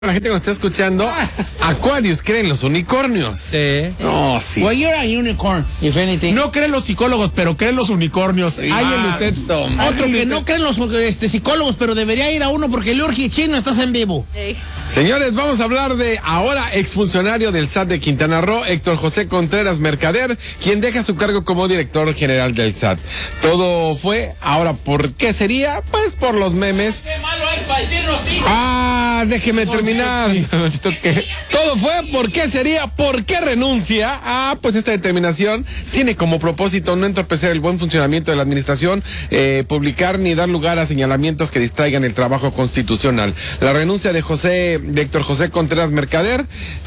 La gente que nos está escuchando, Aquarius cree en los unicornios. Sí. No, sí. Well, you're a unicorn, if anything. No creen los psicólogos, pero creen los unicornios. Usted. Otro que no creen los psicólogos, pero debería ir a uno porque le urge chino, estás en vivo. Hey. Señores, vamos a hablar de ahora exfuncionario del SAT de Quintana Roo, Héctor José Contreras Mercader, quien deja su cargo como director general del SAT. Todo fue, ahora, ¿por qué sería? Pues por los memes. ¡Qué malo es para decirnos sí! Déjeme terminar. Todo fue, ¿por qué sería? ¿Por qué renuncia? Pues esta determinación tiene como propósito no entorpecer el buen funcionamiento de la administración, publicar ni dar lugar a señalamientos que distraigan el trabajo constitucional. La renuncia de Héctor José Contreras Mercader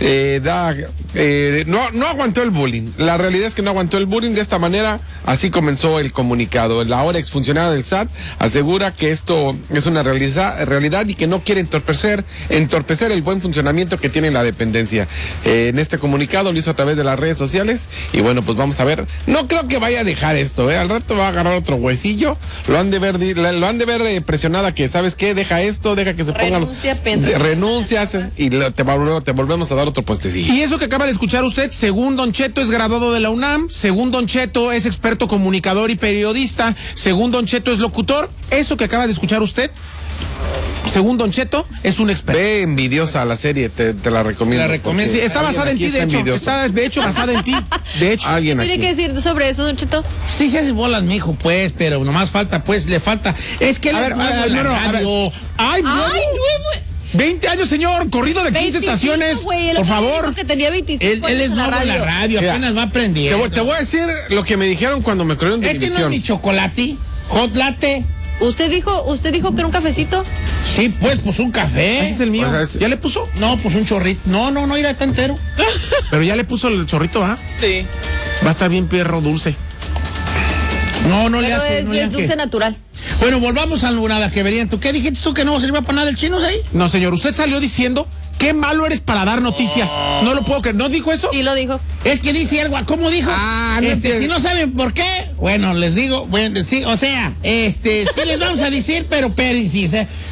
no aguantó el bullying. La realidad es que no aguantó el bullying. De esta manera, así comenzó el comunicado. El ahora exfuncionario del SAT asegura que esto es una realidad y que no quiere entorpecer el buen funcionamiento que tiene la dependencia. En este comunicado lo hizo a través de las redes sociales y bueno, pues vamos a ver. No creo que vaya a dejar esto, al rato va a agarrar otro huesillo. Lo han de ver presionada que, ¿sabes qué? Deja esto, deja que se ponga. Renuncias y te volvemos a dar otro puestecillo. Y eso que acaba de escuchar usted, según Don Cheto es graduado de la UNAM, según Don Cheto es experto comunicador y periodista, según Don Cheto es locutor. Eso que acaba de escuchar usted, según Don Cheto, es un experto. Ve envidiosa la serie, te la recomiendo. Sí, está basada en ti, de hecho. Está, de hecho, basada en ti. De hecho. Alguien ¿Tiene que decir sobre eso, Don Cheto? Sí se hace bolas, mijo, pues, pero nomás falta, pues, le falta. Es que ¡Ay, nuevo! 20 años, señor, corrido de 15 estaciones. Por favor. Que tenía 25 él es nuevo en la radio, apenas va aprendiendo. Te voy a decir lo que me dijeron cuando me corrieron de Este no es mi chocolate, hot latte. ¿Usted dijo que era un cafecito? Sí, pues un café. Ese es el mío. O sea, ¿Ya le puso? No, pues un chorrito. No, irá tan entero. Pero ya le puso el chorrito, ¿ah? Sí. Va a estar bien perro dulce. No le Pero hace. es dulce natural. Bueno, volvamos a nada que verían. ¿Tú qué dijiste tú que no servía para nada el chino ahí? No, señor, usted salió diciendo qué malo eres para dar noticias. No lo puedo creer. ¿No dijo eso? Sí, lo dijo. Es que dice algo, ¿cómo dijo? Si no saben por qué, bueno, les digo, bueno, sí, o sea, sí les vamos a decir, pero pérense,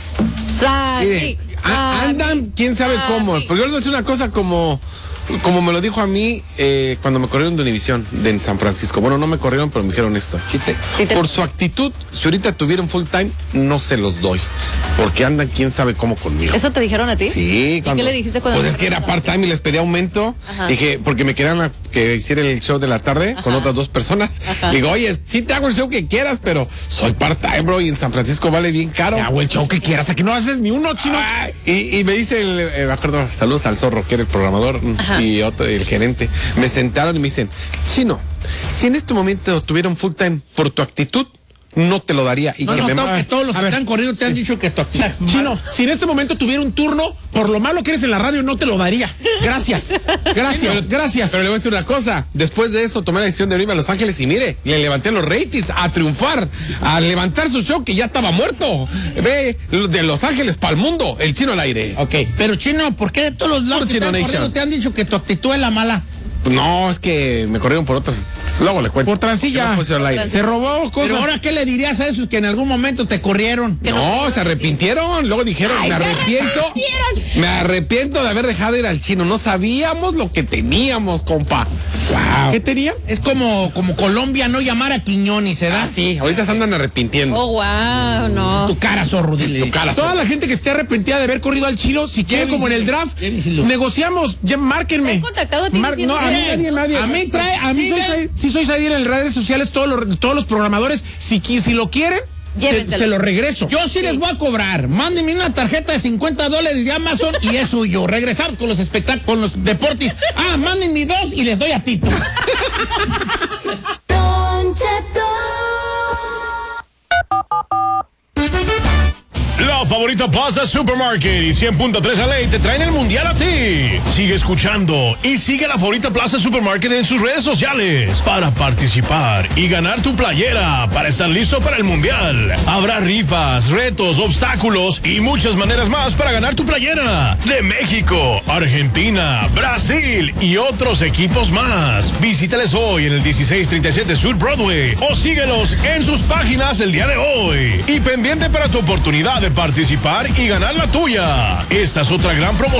andan, quién sabe cómo. Porque yo les voy a decir una cosa como me lo dijo a mí cuando me corrieron de Univisión en San Francisco. Bueno, no me corrieron, pero me dijeron esto. Por su actitud, si ahorita tuvieron full time, no se los doy. Porque andan quién sabe cómo conmigo. ¿Eso te dijeron a ti? Sí. ¿Y qué le dijiste cuando? Pues es que era part-time y les pedí aumento. Ajá. Dije, porque me querían que hiciera el show de la tarde con otras 2 personas. Ajá. Digo, oye, sí te hago el show que quieras, pero soy part-time, bro, y en San Francisco vale bien caro. Hago el show que quieras, aquí no haces ni uno, chino. Y me dice, me acuerdo, saludos al Zorro, que era el programador. Ajá. Y el gerente. Me sentaron y me dicen, Chino, si en este momento tuvieron full time por tu actitud, no te lo daría. Y que todos los que te han corrido te han dicho que tu actitud. Chino, si en este momento tuviera un turno, por lo malo que eres en la radio, no te lo daría. Gracias. Gracias. Pero le voy a decir una cosa. Después de eso, tomé la decisión de irme a Los Ángeles y mire, le levanté los ratings a triunfar, a levantar su show que ya estaba muerto. Ve, de Los Ángeles para el mundo, el Chino al aire. Ok, pero Chino, ¿por qué de todos los lados que te han corrido te han dicho que tu actitud es la mala? No, es que me corrieron por otros. Luego le cuento. Por transilla. Se robó cosas. Pero ahora, ¿qué le dirías a esos que en algún momento te corrieron? No, se arrepintieron. Luego dijeron, me arrepiento de haber dejado ir al Chino. No sabíamos lo que teníamos, compa. Wow. ¿Qué tenía? Es como Colombia no llamar a Quiñones, ¿se da? Sí, ahorita se andan arrepintiendo. Oh, wow, no. Tu cara, zorro, dile. Tu cara, zorro. Toda la gente que esté arrepentida de haber corrido al Chino, si quiere, como en el draft, negociamos, ya márquenme. ¿Te han contactado a ti? No, a mí nadie. Sí soy ahí en las redes sociales, todos los programadores, si lo quieren, se lo regreso. Yo sí les voy a cobrar. Mándenme una tarjeta de $50 de Amazon y es suyo. Regresamos con los espectáculos, con los deportes. Mándenme 2 y les doy a Tito. La favorita Plaza Supermarket y 100.3 LA te traen el mundial a ti. Sigue escuchando y sigue a la favorita Plaza Supermarket en sus redes sociales para participar y ganar tu playera para estar listo para el mundial. Habrá rifas, retos, obstáculos y muchas maneras más para ganar tu playera. De México, Argentina, Brasil y otros equipos más. Visítales hoy en el 1637 Sur Broadway o síguelos en sus páginas el día de hoy. Y pendiente para tu oportunidad de participar participar y ganar la tuya. Esta es otra gran promoción